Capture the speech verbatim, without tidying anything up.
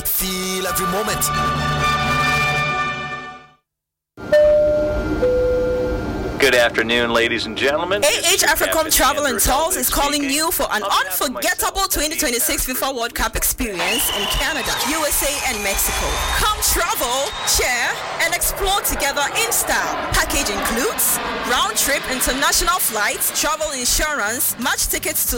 Feel every moment. Good afternoon, ladies and gentlemen. A H Africom Travel and Tours is calling you for an unforgettable twenty twenty-six FIFA World Cup experience in Canada, U S A, and Mexico. Come travel, share, and explore together in style. Package includes round-trip international flights, travel insurance, match tickets to